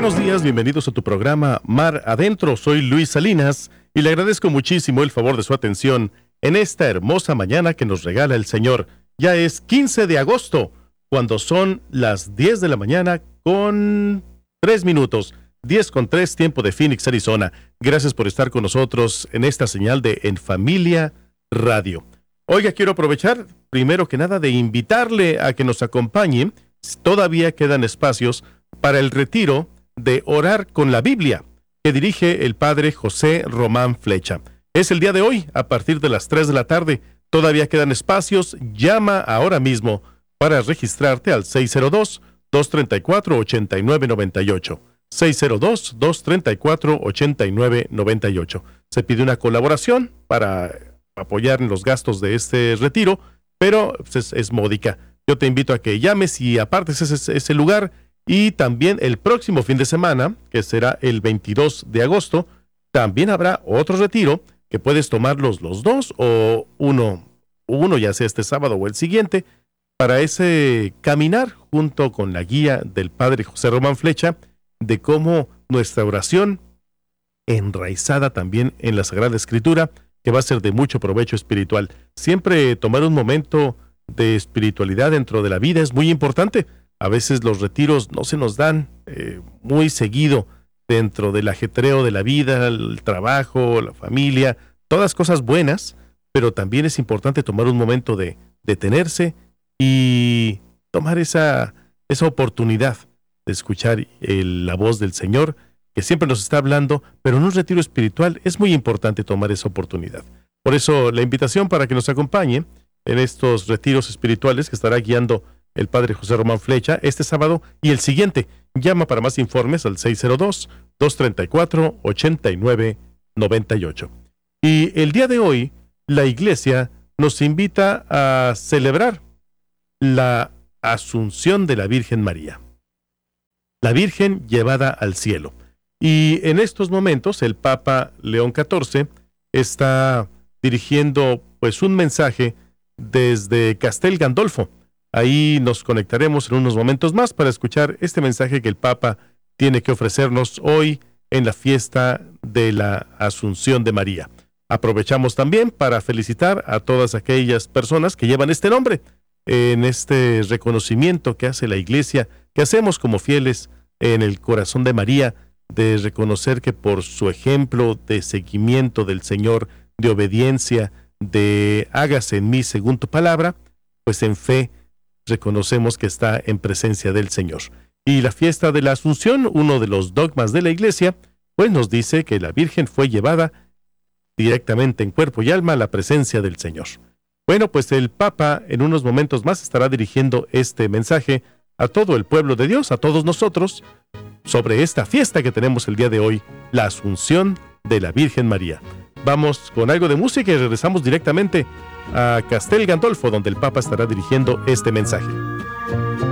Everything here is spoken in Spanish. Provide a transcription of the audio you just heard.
buenos días, bienvenidos a tu programa Mar Adentro. Soy Luis Salinas y le agradezco muchísimo el favor de su atención en esta hermosa mañana que nos regala el Señor. Ya es 15 de agosto, cuando son las 10 de la mañana con 3 minutos, 10 con 3, tiempo de Phoenix, Arizona. Gracias por estar con nosotros en esta señal de En Familia Radio. Oiga, quiero aprovechar, primero que nada, de invitarle a que nos acompañe. Todavía quedan espacios para el retiro de Orar con la Biblia, que dirige el padre José Román Flecha. Es el día de hoy, a partir de las 3 de la tarde. Todavía quedan espacios. Llama ahora mismo para registrarte al 602-234-8998. 602-234-8998. Se pide una colaboración para apoyar en los gastos de este retiro, pero es módica. Yo te invito a que llames y apartes ese lugar. Y también el próximo fin de semana, que será el 22 de agosto, también habrá otro retiro que puedes tomarlos los dos o uno, ya sea este sábado o el siguiente, para ese caminar junto con la guía del padre José Román Flecha de cómo nuestra oración, enraizada también en la Sagrada Escritura, que va a ser de mucho provecho espiritual. Siempre tomar un momento de espiritualidad dentro de la vida es muy importante. A veces los retiros no se nos dan muy seguido dentro del ajetreo de la vida, el trabajo, la familia, todas cosas buenas, pero también es importante tomar un momento de detenerse y tomar esa oportunidad de escuchar la voz del Señor, que siempre nos está hablando, pero en un retiro espiritual es muy importante tomar esa oportunidad. Por eso la invitación para que nos acompañe en estos retiros espirituales que estará guiando el padre José Román Flecha este sábado y el siguiente. Llama para más informes al 602-234-8998. Y el día de hoy, la iglesia nos invita a celebrar la Asunción de la Virgen María, la Virgen llevada al cielo. Y en estos momentos el Papa León XIV está dirigiendo pues un mensaje desde Castel Gandolfo. Ahí nos conectaremos en unos momentos más para escuchar este mensaje que el Papa tiene que ofrecernos hoy en la fiesta de la Asunción de María. Aprovechamos también para felicitar a todas aquellas personas que llevan este nombre en este reconocimiento que hace la Iglesia, que hacemos como fieles en el corazón de María, de reconocer que por su ejemplo de seguimiento del Señor, de obediencia, de hágase en mí según tu palabra, pues en fe reconocemos que está en presencia del Señor. Y la fiesta de la Asunción, uno de los dogmas de la Iglesia, pues nos dice que la Virgen fue llevada directamente en cuerpo y alma a la presencia del Señor. Bueno, pues el Papa en unos momentos más estará dirigiendo este mensaje a todo el pueblo de Dios, a todos nosotros, sobre esta fiesta que tenemos el día de hoy, la Asunción de la Virgen María. Vamos con algo de música y regresamos directamente a Castel Gandolfo, donde el Papa estará dirigiendo este mensaje.